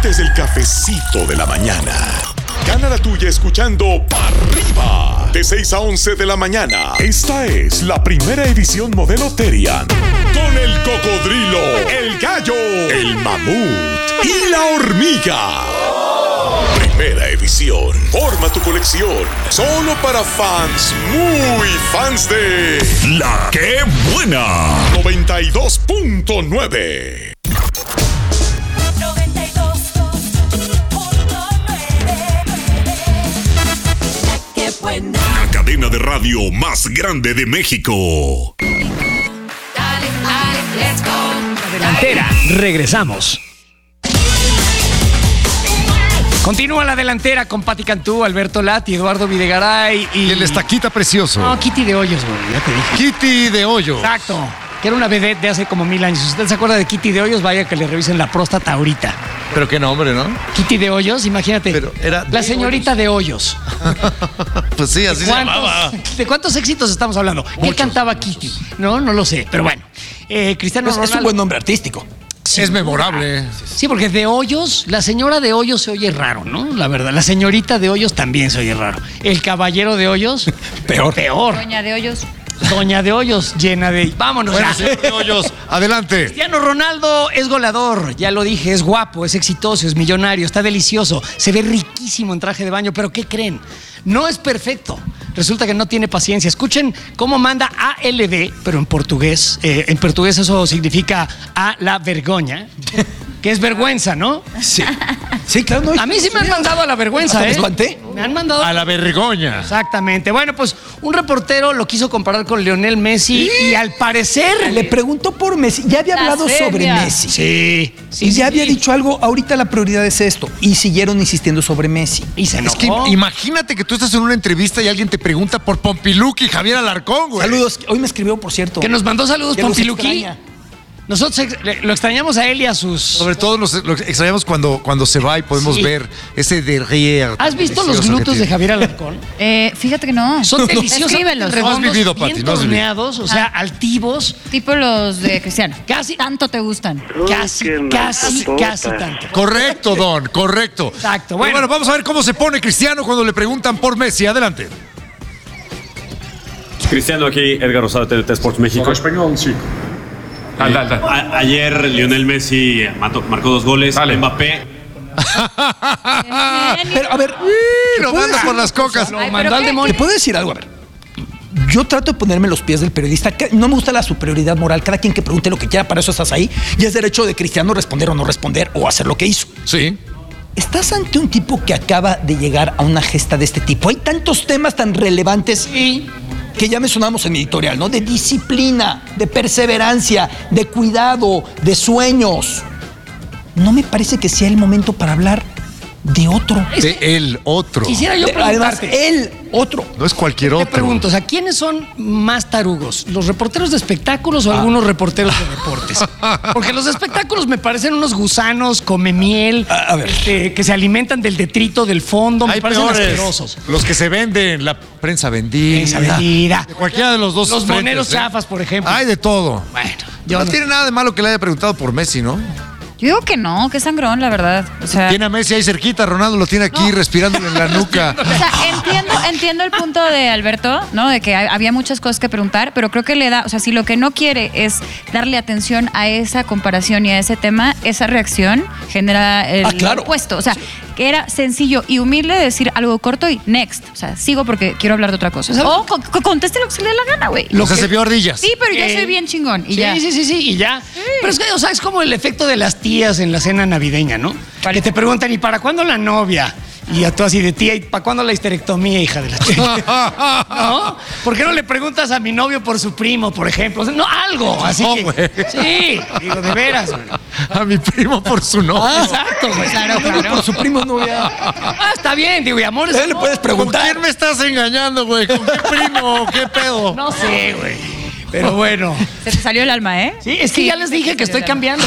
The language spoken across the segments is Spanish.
Antes del cafecito de la mañana. Gana la tuya escuchando Pa' Arriba. De 6 a 11 de la mañana. Esta es la primera edición modelo Terian. Con el cocodrilo, el gallo, el mamut y la hormiga. Primera edición. Forma tu colección. Solo para fans, muy fans de La Que Buena. 92.9. La cadena de radio más grande de México. Dale, let's go. Delantera, regresamos. Continúa la delantera con Pati Cantú, Alberto Lati, Eduardo Videgaray y el estaquita precioso. No, Kitty de Hoyos, güey, ya te dije. Kitty de Hoyos. Exacto. Que era una vedette de hace como 1000 años. Si usted se acuerda de Kitty de Hoyos, vaya que le revisen la próstata ahorita. Pero qué nombre, ¿no? Kitty de Hoyos, imagínate. Pero era la señorita Hoyos. de Hoyos. Pues sí, así se llamaba. ¿De cuántos éxitos estamos hablando? ¿Qué cantaba Kitty? No lo sé, pero bueno. Cristiano Ronaldo. Es un buen nombre artístico. Sí, es memorable. Sí, porque de Hoyos, la señora de Hoyos se oye raro, ¿no? La verdad, la señorita de Hoyos también se oye raro. El caballero de Hoyos, peor. Doña de Hoyos. Doña de Hoyos, llena de... Vámonos. Bueno, ya. señor de Hoyos, adelante. Cristiano Ronaldo es goleador, ya lo dije, es guapo, es exitoso, es millonario, está delicioso, se ve riquísimo en traje de baño, pero ¿qué creen? No es perfecto. Resulta que no tiene paciencia. Escuchen cómo manda ALB, pero en portugués. En portugués eso significa a la vergoña, que es vergüenza, ¿no? Sí. Sí, claro. No, a mí sí me han mandado a la vergüenza, ¿Me espanté? Me han mandado a la vergoña. Exactamente. Bueno, pues un reportero lo quiso comparar con Lionel Messi y al parecer... Le preguntó por Messi. Ya había hablado sobre Messi. Sí. Y ya había dicho algo, ahorita la prioridad es esto. Y siguieron insistiendo sobre Messi. Y se enojó. Es que imagínate que tú estás en una entrevista y alguien te pregunta por Pompiluki y Javier Alarcón, güey. Saludos. Hoy me escribió, por cierto. Que nos mandó saludos, Que los Pompiluki. extraña. Nosotros lo extrañamos a él y a sus... Sobre todo lo extrañamos cuando se va y podemos ver ese derrière. ¿Has visto los glúteos de Javier Alarcón? Fíjate que no. Son deliciosos. Escríbelos. No has vivido, Pati, bien no has vivido. torneados, o sea, altivos. Tipo los de Cristiano. Casi. Tanto te gustan. Casi tanto. Correcto, Don, correcto. Exacto. Bueno, vamos a ver cómo se pone Cristiano cuando le preguntan por Messi. Adelante. Cristiano, aquí Edgar Rosado de TNT Sports México. Español, sí. Ayer Lionel Messi marcó 2 goles. Dale. Mbappé. Pero, a ver, Lo manda por las cocas. Lo Ay, mandó ¿pero al qué? demonio. ¿te puedo decir algo? A ver. Yo trato de ponerme en los pies del periodista. No me gusta la superioridad moral. Cada quien que pregunte lo que quiera, para eso estás ahí. Y es derecho de Cristiano responder o no responder o hacer lo que hizo. Sí. Estás ante un tipo que acaba de llegar a una gesta de este tipo. Hay tantos temas tan relevantes que ya mencionamos en mi editorial, ¿no? De disciplina, de perseverancia, de cuidado, de sueños. No me parece que sea el momento para hablar de otro. De el otro. Quisiera yo Además, preguntarte. el otro. No es cualquier Te otro. pregunto, o sea, ¿quiénes son más tarugos? ¿Los reporteros de espectáculos o algunos reporteros de deportes? Porque los de espectáculos me parecen unos gusanos come miel, A ver. que se alimentan del detrito, del fondo, me Hay parecen peores. asquerosos. Los que se venden, la prensa vendida. Prensa vendida. De cualquiera de los dos. Los frentes, moneros chafas, por ejemplo. Hay de todo. Bueno, yo No no. tiene nada de malo que le haya preguntado por Messi, ¿no? Yo digo que no, que sangrón, la verdad. O sea, Tiene a Messi ahí cerquita, Ronaldo lo tiene aquí respirándole en la nuca. o sea, entiendo el punto de Alberto, ¿no? De que había muchas cosas que preguntar, pero creo que le da, o sea, si lo que no quiere es darle atención a esa comparación y a ese tema, esa reacción genera el claro. opuesto. O sea, que era sencillo y humilde decir algo corto y next. O sea, sigo porque quiero hablar de otra cosa. O conteste lo que se le dé la gana, güey. O sea, se vio ardillas. Sí, pero ya soy bien chingón. Y Sí, ya. sí, y ya. Pero es que, o sea, es como el efecto de las tías en la cena navideña, ¿no? Que te preguntan, ¿y para cuándo la novia? Y a tú así de tía, ¿y para cuándo la histerectomía, hija de la chica? ¿No? ¿Por qué no le preguntas a mi novio por su primo, por ejemplo? O sea, no, algo. Así No, que. güey. Sí, digo, de veras, güey. A mi primo por su novio. Exacto, güey. Claro, No, claro. por su primo no ya. Ah, está bien, digo, y amor es Él le amor. puedes ¿Con preguntar. quién me estás engañando, güey? ¿Con qué primo? ¿Qué pedo? No sé, güey. Pero bueno. Se te salió el alma, ¿eh? Sí, es que ya les dije que estoy cambiando.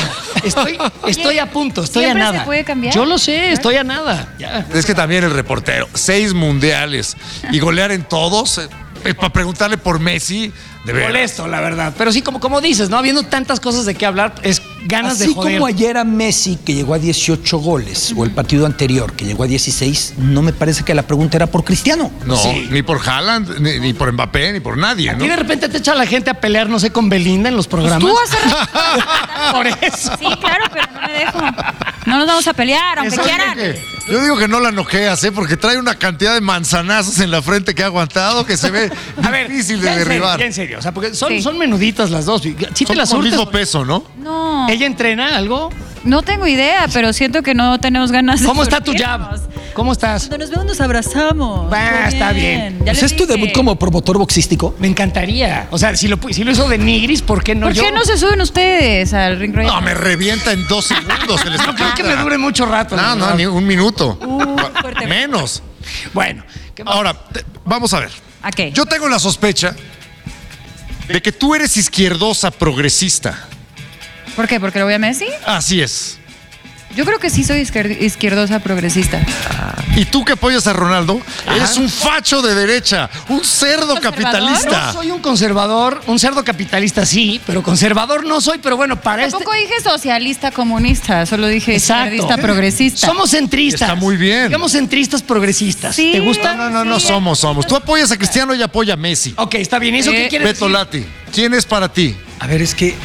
Estoy a punto, estoy a ¿siempre nada. se puede cambiar? Yo lo sé, estoy a nada. Ya. Es que también el reportero, 6 mundiales y golear en todos, para preguntarle por Messi, de verdad. Molesto, la verdad. Pero sí, como dices, ¿no? Habiendo tantas cosas de qué hablar, es ganas de Así joder. como ayer a Messi, que llegó a 18 goles, o el partido anterior, que llegó a 16, no me parece que la pregunta era por Cristiano. No, Sí. ni por Haaland, ni por Mbappé, ni por nadie, ¿no? Y de repente te echa la gente a pelear, no sé, con Belinda en los programas. Tú hace rato. Por eso. Sí, claro, pero no me dejo. No nos vamos a pelear, aunque Eso quieran. yo digo que no la noqueas, porque trae una cantidad de manzanazos en la frente que ha aguantado que se ve A ver, difícil de ya en serio, derribar. ya en serio. O sea, porque son, Sí. son menuditas las dos. ¿Sí te Son las como el surtes? mismo peso, ¿no? No, ¿Ella entrena algo? no tengo idea, pero siento que no tenemos ganas de ¿Cómo está tu jab? surtirnos. ¿Cómo estás? Cuando nos vemos nos abrazamos. Va, Todo está bien. Ya Pues les es tu dije. debut como promotor boxístico. Me encantaría. O sea, si lo hizo de Nigris, ¿por qué no ¿Por yo? qué no se suben ustedes al ring royal? No, me revienta en 2 segundos. el No creo que espectáculo. me dure mucho rato. la No, no, verdad. ni un minuto. Fuerte. Menos. Bueno, ¿qué más? Ahora, vamos a ver. ¿A qué? Yo tengo la sospecha de que tú eres izquierdosa progresista. ¿Por qué? ¿Porque lo voy a Messi? Así es. Yo creo que sí soy izquierdosa progresista. Y tú que apoyas a Ronaldo, eres un facho de derecha, un cerdo ¿Conservador? capitalista. Yo soy un conservador, un cerdo capitalista sí, pero conservador no soy, pero bueno, para Tampoco dije socialista comunista, solo dije Exacto. izquierdista progresista. Somos centristas. Está muy bien. Digamos centristas progresistas. Sí. ¿Te gusta? No, Sí. somos. Tú apoyas a Cristiano y apoya a Messi. Ok, está bien. ¿Eso qué quiere Beto decir? Lati, ¿quién es para ti? A ver, es que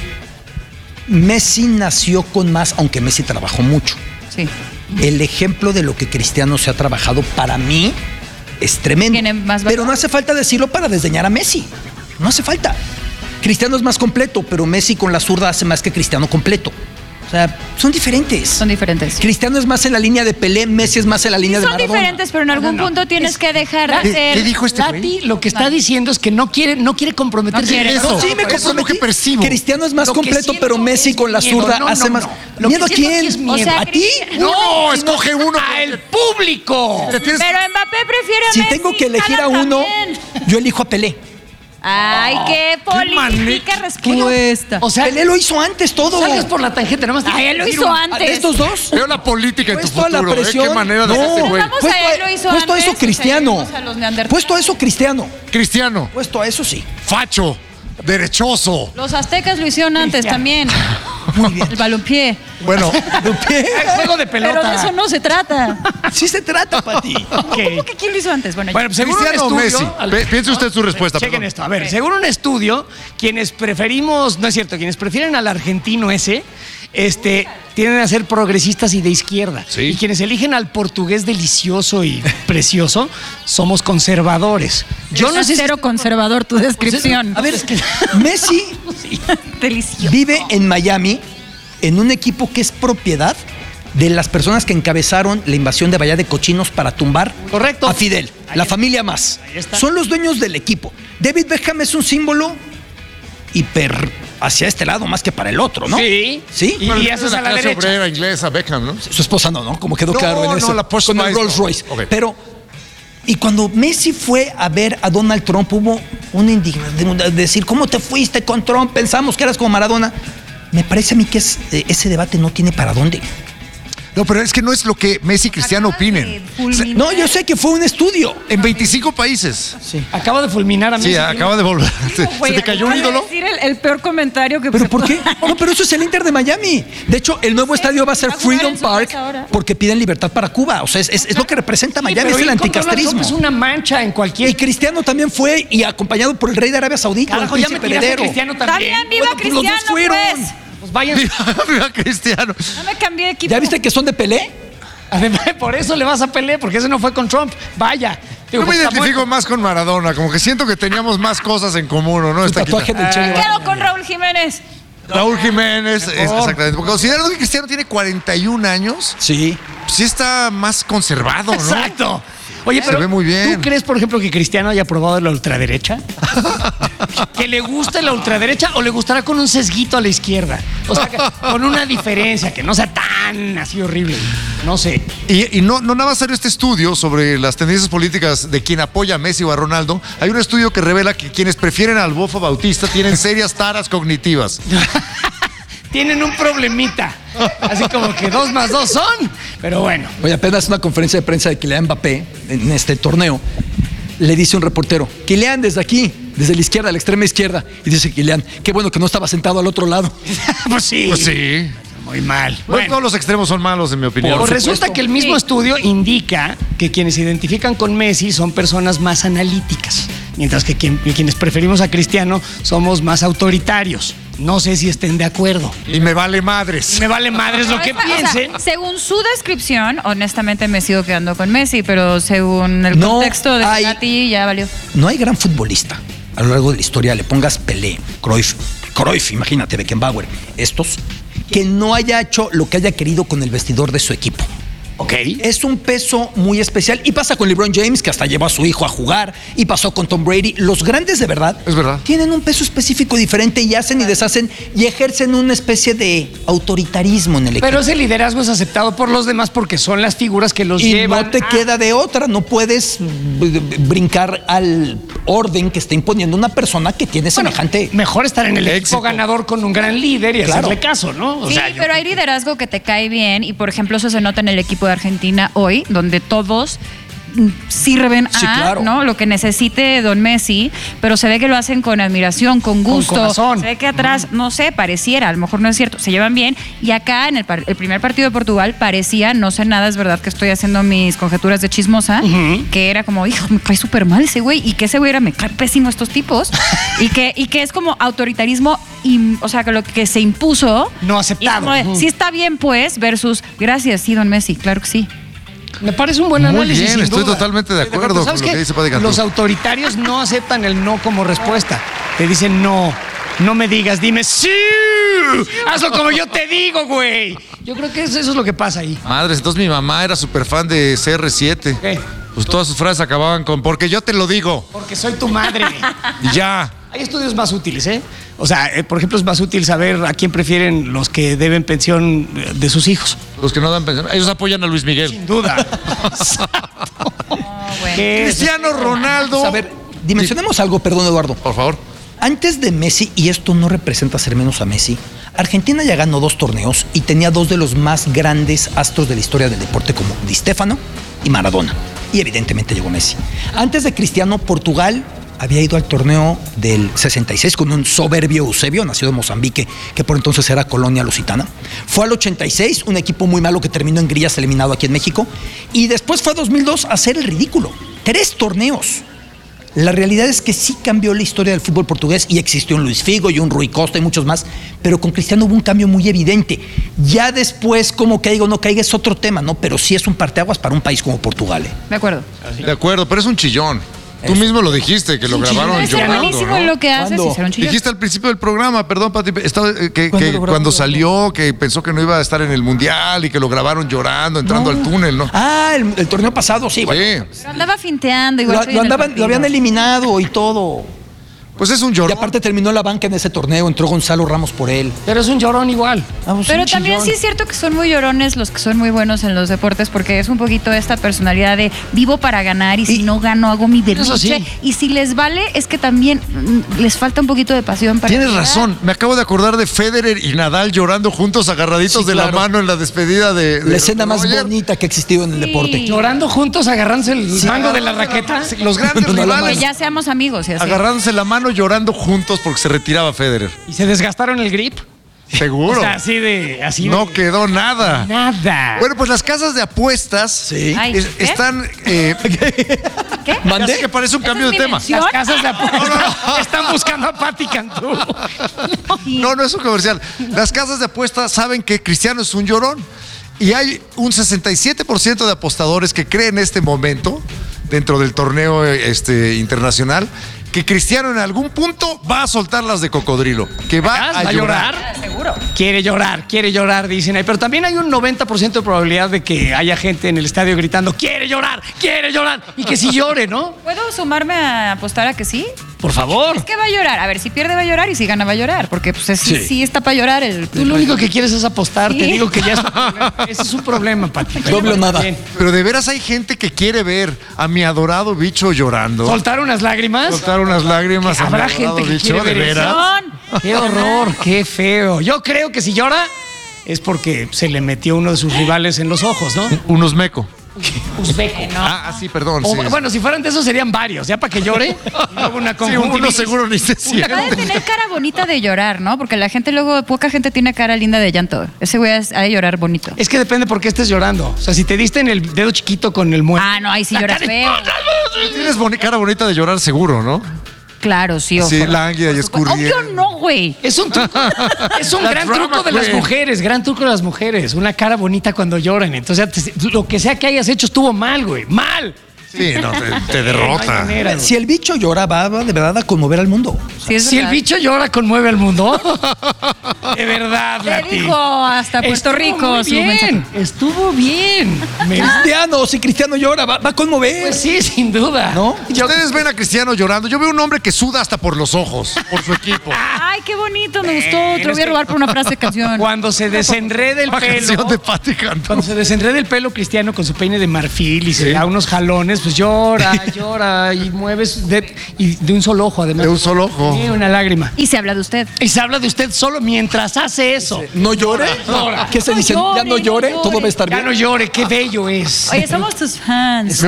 Messi nació con más, aunque Messi trabajó mucho. Sí. El ejemplo de lo que Cristiano se ha trabajado para mí es tremendo. Tiene más valor. Pero no hace falta decirlo para desdeñar a Messi. No hace falta. Cristiano es más completo, pero Messi con la zurda hace más que Cristiano completo. O sea, son diferentes. Son diferentes. Cristiano es más en la línea de Pelé, Messi es más en la línea de Son Maradona. diferentes, pero en algún No. punto tienes que dejar de ¿Qué- ser. ¿Qué dijo este güey? Lati lo que está diciendo es que no quiere comprometerse. No quiere. en Eso, Sí, me eso es lo comprometí. que percibo. Cristiano es más Lo que completo, siento pero Messi es con la miedo. zurda No, hace no, más. no. Lo ¿Miedo a que siento quién? aquí es miedo. O sea, ¿A ti? No, escoge uno. ¡Al público! Te tienes- Pero Mbappé prefiere a Si Messi. tengo que elegir a Haaland uno, también. yo elijo a Pelé. Ay, qué política respuesta. O sea, Pelé lo hizo antes todo. salgas por la tangente, nada más. Ay, él lo hizo antes. ¿De estos dos? Veo la política en tu Puesto a la futuro. presión. Qué manera de No. este güey. Vamos a él, lo hizo puesto a antes, eso o sea, Cristiano. vimos a los neandertales. Puesto a eso Cristiano. Cristiano, Puesto a eso sí. facho, derechoso. Los aztecas lo hicieron antes también. Muy bien. El balompié. Bueno, Es juego de pelota. Pero de eso no se trata. Sí se trata, Pati. ¿Cómo que quién lo hizo antes? Bueno, Bueno, pues según un ¿Cristiano o estudio... Messi? Piense usted su respuesta. Chequen perdón. esto. A ver, según un estudio, quienes preferimos, no es cierto, quienes prefieren al argentino ese, tienden a ser progresistas y de izquierda. Sí. Y quienes eligen al portugués delicioso y precioso, somos conservadores. Yo no sé si- cero conservador tu descripción. A ver, Messi Delicioso. vive en Miami en un equipo que es propiedad de las personas que encabezaron la invasión de Bahía de Cochinos para tumbar Correcto. a Fidel, la familia más. Ahí está. Son los dueños del equipo. David Beckham es un símbolo hiper hacia este lado más que para el otro, ¿no? Sí. ¿Sí? Y, Bueno, y es haces la a la clase derecha. obrera inglesa, Beckham, ¿no? Su esposa no, como quedó No, claro en no, ese, la Posh con el Spice Rolls no. Royce. Ok. Pero, y cuando Messi fue a ver a Donald Trump, hubo una indignación de decir, ¿cómo te fuiste con Trump? Pensamos que eras como Maradona. Me parece a mí que ese debate no tiene para dónde. No, pero es que no es lo que Messi y Cristiano opinen. No, yo sé que fue un estudio. En 25 países. Acaba de fulminar a Messi. Sí, acaba de volver. ¿Se te cayó un ídolo? decir el peor comentario que ¿Pero se por qué? puede- No, pero eso es el Inter de Miami. De hecho, el nuevo estadio va a ser va a jugar Freedom en su Park casa ahora. porque piden libertad para Cuba. O sea, es lo que representa Miami, pero es el ir con Donald anticastrismo. Trump es una mancha en cualquier... Y Cristiano también fue y acompañado por el rey de Arabia Saudita, Carajo, el ya me príncipe tiraste a heredero. Cristiano también. También viva Bueno, pues los dos Cristiano, fueron. pues. Pues vayan. Viva Cristiano. No me cambié de equipo. ¿Ya viste que son de Pelé? Además, por eso le vas a pelear, porque ese no fue con Trump. Vaya. Digo, Yo me pues, está identifico muerto. más con Maradona, como que siento que teníamos más cosas en común, ¿o no? Su Está aquí. tatuaje del Che Guevara. Quedo con Raúl Jiménez. Raúl Jiménez, exactamente. Porque considerando que Cristiano tiene 41 años, Sí. sí está más conservado, ¿no? Exacto. Oye, Se pero ve muy bien. ¿tú crees, por ejemplo, que Cristiano haya probado la ultraderecha? ¿Que le guste la ultraderecha o le gustará con un sesguito a la izquierda? O sea, con una diferencia, que no sea tan así horrible. No sé. Y no nada más salió este estudio sobre las tendencias políticas de quien apoya a Messi o a Ronaldo. Hay un estudio que revela que quienes prefieren al Bofo Bautista tienen serias taras cognitivas. Tienen un problemita. Así como que 2 más 2 son. Pero bueno. Oye, apenas una conferencia de prensa de Kylian Mbappé en este torneo. Le dice un reportero, Kylian, desde aquí, desde la izquierda, a la extrema izquierda. Y dice Kylian, qué bueno que no estaba sentado al otro lado. Pues sí. Pues sí. Muy mal. Bueno, todos los extremos son malos, en mi opinión. Pues resulta que el mismo Sí. estudio indica que quienes se identifican con Messi son personas más analíticas, mientras que quienes preferimos a Cristiano somos más autoritarios. No sé si estén de acuerdo. Y me vale madres. Me vale madres lo que O sea, piensen. según su descripción, honestamente me sigo quedando con Messi, pero según el No contexto de hay- Gatti ya valió. No hay gran futbolista a lo largo de la historia, le pongas Pelé, Cruyff, imagínate, Beckenbauer, estos, que no haya hecho lo que haya querido con el vestidor de su equipo. Ok. Es un peso muy especial y pasa con LeBron James, que hasta llevó a su hijo a jugar, y pasó con Tom Brady. Los grandes de verdad, Es verdad. tienen un peso específico diferente y hacen y deshacen y ejercen una especie de autoritarismo en el equipo. Pero ese liderazgo es aceptado por los demás porque son las figuras que los Y llevan. no te queda de otra, no puedes brincar al orden que está imponiendo una persona que tiene semejante. Mejor estar en el equipo Éxito. ganador con un gran líder y Claro. hacerle caso, ¿no? O Sí, sea, yo- pero hay liderazgo que te cae bien y, por ejemplo, eso se nota en el equipo de Argentina hoy, donde todos sirven Sí, a claro. ¿no? lo que necesite don Messi, pero se ve que lo hacen con admiración, con gusto. corazón. Se ve que atrás, no sé, pareciera, a lo mejor no es cierto, se llevan bien. Y acá en el primer partido de Portugal parecía, no sé nada, es verdad que estoy haciendo mis conjeturas de chismosa, que era como, hijo, me cae súper mal ese güey, y que ese güey era, me cae pésimo estos tipos, y que es como autoritarismo, o sea, que lo que se impuso. No Y aceptado. como de, Ujú. sí está bien, pues, versus, gracias, sí, don Messi, claro que sí. Me parece un buen Muy análisis. bien, sin estoy duda. totalmente de acuerdo ¿Sabes con lo qué? que dice Padre Cantú. Los autoritarios no aceptan el no como respuesta. Te dicen no. No me digas, dime sí. Hazlo como yo te digo, güey. Yo creo que eso es lo que pasa ahí. Madres, entonces mi mamá era súper fan de CR7. ¿Qué? Pues todas sus frases acababan con, porque yo te lo digo. Porque soy tu madre. Y ya. Hay estudios más útiles, ¿eh? O sea, por ejemplo, es más útil saber a quién prefieren los que deben pensión de sus hijos. Los que no dan pensión. Ellos apoyan a Luis Miguel. Sin duda. Bueno. ¿Qué es? Cristiano Ronaldo. A ver, dimensionemos algo, perdón, Eduardo. Por favor. Antes de Messi, y esto no representa ser menos a Messi, Argentina ya ganó 2 torneos y tenía 2 de los más grandes astros de la historia del deporte como Di Stéfano y Maradona. Y evidentemente llegó Messi. Antes de Cristiano, Portugal había ido al torneo del 66 con un soberbio Eusebio, nacido en Mozambique, que por entonces era colonia lusitana. Fue al 86, un equipo muy malo que terminó en grillas eliminado aquí en México. Y después fue a 2002 a hacer el ridículo. 3 torneos. La realidad es que sí cambió la historia del fútbol portugués y existió un Luis Figo y un Rui Costa y muchos más, pero con Cristiano hubo un cambio muy evidente. Ya después, como caiga o no caiga, es otro tema, ¿no? Pero sí es un parteaguas para un país como Portugal. De acuerdo. De acuerdo, pero es un chillón. Tú mismo lo dijiste, que lo grabaron Debe ser llorando, buenísimo en ¿no? lo que haces ¿Cuándo? y ser un chillón. Dijiste al principio del programa, perdón, Pati, que ¿Cuándo lo grabaron cuando llorando? salió, que pensó que no iba a estar en el Mundial y que lo grabaron llorando, entrando al túnel, ¿no? Ah, el torneo pasado, sí, bueno. Sí, Pero andaba finteando igual. que hoy en el Lo partido. habían eliminado y todo. pues es un Y llorón. aparte terminó en la banca en ese torneo, entró Gonzalo Ramos por él. Pero es un llorón igual. Pero también sí es cierto que son muy llorones los que son muy buenos en los deportes, porque es un poquito esta personalidad de vivo para ganar y si no gano hago mi berrinche. Eso sí. Y si les vale, es que también les falta un poquito de pasión para Tienes llegar. razón, me acabo de acordar de Federer y Nadal llorando juntos, agarraditos Sí, de la claro. mano en la despedida de La escena más Roger. bonita que ha existido en el Sí. deporte. Llorando juntos, agarrándose el mango de la raqueta. Sí, los grandes No, la Que rivales ya seamos amigos y así. agarrándose la mano llorando juntos porque se retiraba Federer. Y se desgastaron el grip. Seguro. O sea, así de. No quedó nada. Nada. Bueno, pues las casas de apuestas Sí. Ay, ¿qué? están. ¿Qué? ¿Mande? Es que parece un ¿Esa cambio es de mi tema. mención? Las casas de apuestas están buscando a Pati Cantú. No, no es un comercial. Las casas de apuestas saben que Cristiano es un llorón. Y hay un 67% de apostadores que creen en este momento, dentro del torneo internacional, que Cristiano en algún punto va a soltar las de cocodrilo. Que va a llorar. Seguro. Quiere llorar, dicen ahí. Pero también hay un 90% de probabilidad de que haya gente en el estadio gritando, quiere llorar, y que sí llore, ¿no? ¿Puedo sumarme a apostar a que sí? Por favor. Es que va a llorar. A ver, si pierde va a llorar y si gana va a llorar. Porque pues sí está para llorar el... Tú lo único que quieres es apostar. Sí. Te digo que ya es un problema. Ese es un problema, Pati. Doble o nada. Bien. Pero de veras hay gente que quiere ver a mi adorado bicho llorando. ¿Soltar unas lágrimas? Soltar unas lágrimas. a mi Habrá adorado gente que bicho, quiere ¿de ver eso. veras? Son. Qué horror, qué feo. Yo creo que si llora es porque se le metió uno de sus rivales en los ojos, ¿no? Unos meco. uzbeco. Sí, perdón. O, sí. bueno, si fueran de esos serían varios, ya para que llore. Y luego una Sí, uno conjuntivitis. seguro ni se Ha siente. de tener cara bonita de llorar, ¿no? Porque la gente luego, poca gente tiene cara linda de llanto. Ese güey ha de llorar bonito. Es que depende por qué estés llorando. O sea, si te diste en el dedo chiquito con el muerto. Ah, no, ahí sí lloras feo. Tienes cara bonita de llorar seguro, ¿no? Claro, sí, ojo. Sí, lánguida y escurriendo. Obvio no, güey. Es un truco, es un La gran drama truco de las queen. mujeres, gran truco de las mujeres. Una cara bonita cuando lloran. Entonces, lo que sea que hayas hecho estuvo mal, güey. ¡Mal! Sí, no, te No hay derrota. manera, güey. Si el bicho llora, va de verdad a conmover al mundo. Sí, es Si el verdad. bicho llora, conmueve al mundo. De verdad, Le Lati. dijo hasta Puerto Rico su Bien, mensaje. estuvo bien. Cristiano, si Cristiano llora, va a conmover. Pues sí, sin duda. ¿No? Ustedes ven a Cristiano llorando. Yo veo un hombre que suda hasta por los ojos, por su equipo. Ay, qué bonito, me gustó. Te lo voy a robar por una frase de canción. Cuando se desenrede el La canción pelo. de Patti Cantú. Cuando se desenreda el pelo Cristiano con su peine de marfil y se da unos jalones, pues llora y mueves de un solo ojo, además. De un solo ojo. Sí, una lágrima. Y se habla de usted. Y se habla de usted solo mientras hace eso. ¿No llore? Llora. ¿Qué se No dice? llore, Ya no no llore, llore. todo va a estar Ya bien. no llore, qué bello es. Oye, somos tus fans.